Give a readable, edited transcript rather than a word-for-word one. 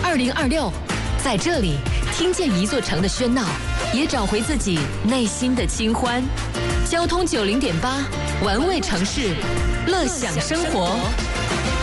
2026，在这里听见一座城的喧闹，也找回自己内心的清欢。交通90.8，玩味城市，乐享生活。